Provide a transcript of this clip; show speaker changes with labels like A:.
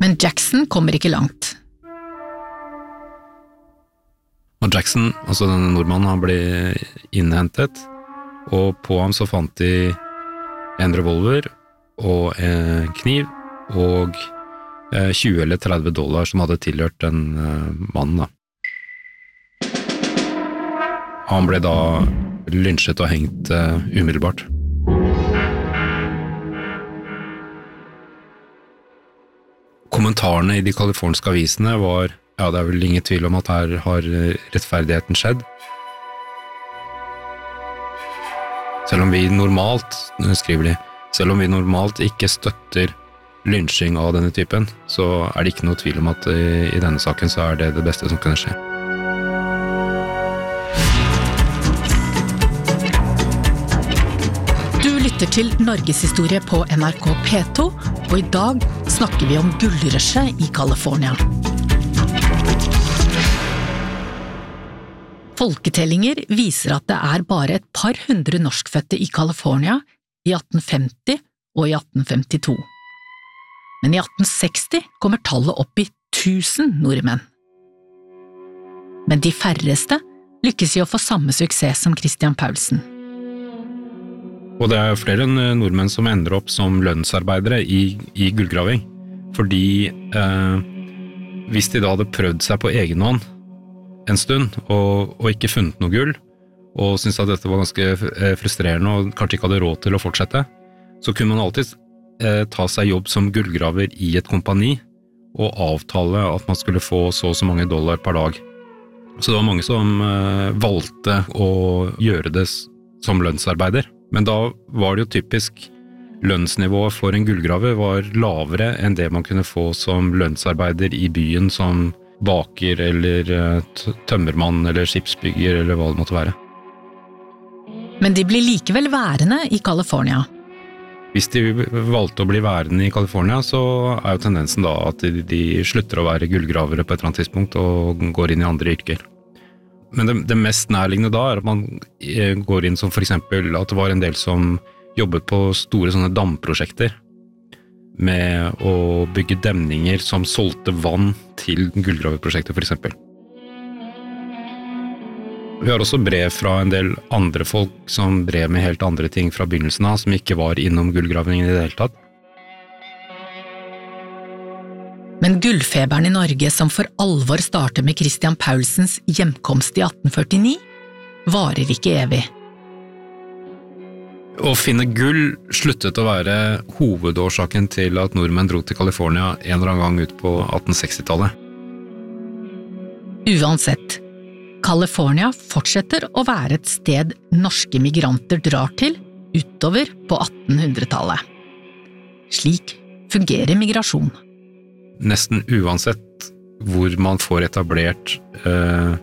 A: Men Jackson kommer ikke langt.
B: Og Jackson, altså denne nordmannen, han ble innhentet, og på ham så fant de en revolver og en kniv og $20 eller $30 som hadde tilhørt den mannen da. Han ble da lynsjet og hengt umiddelbart. Kommentarene i de kaliforniske avisene var, ja, det vel ingen tvil om at her har rettferdigheten skjedd. Selv om vi normalt, skriver de, selv om vi normalt ikke støtter lynsjing av denne typen, så det ikke noe tvil om at i denne saken så det det beste som kunne skje.
A: Du lytter til Norgeshistorie på NRK P2, og i dag snakker vi om gullrushet i California. Folketellinger viser at det bare et par hundre norskfødte i California i 1850 og i 1852. Men i 1860 kommer tallet opp i 1000 nordmenn. Men de færreste lykkes i å få samme suksess som Christian Paulsen.
B: Og det flere nordmenn som ender opp som lønnsarbeidere i gullgraving, fordi hvis de da hadde prøvd seg på egen hånd en stund, og ikke funnet noe gull, og syntes at dette var ganske frustrerende, og kanskje ikke hadde råd til å fortsette, så kunne man alltid ta seg jobb som gullgraver i et kompani, og avtale at man skulle få så og så mange dollar per dag. Så det var mange som valgte å gjøre det som lønnsarbeider. Men da var det jo typisk lønnsnivået for en gullgraver var lavere enn det man kunne få som lønnsarbeider i byen som baker eller tømmermann eller skipsbygger eller hva det måtte være.
A: Men de blir likevel værende i California.
B: Hvis de valgte å bli værende i California, så jo tendensen da at de slutter å være gullgravere på et eller annet tidspunkt og går inn i andre yrker. Men det mest nærliggende da at man går inn som for eksempel at det var en del som jobbet på store sånne damprosjekter med å bygge demninger som solgte vann til gullgraverprosjekter for eksempel. Vi har også brev fra en del andre folk som brev med helt andre ting fra begynnelsen av, som ikke var innom gullgravingen i det hele tatt.
A: Men gullfeberen i Norge som for alvor starter med Christian Paulsens hjemkomst i 1849, varer ikke evig.
B: Å finne gull sluttet å være hovedårsaken til at nordmenn dro til California en eller annen gang ut på 1860-tallet.
A: Uansett, California fortsetter å være et sted norske migranter drar til utover på 1800-tallet. Slik fungerer migrasjon.
B: Nesten uansett hvor man får etablert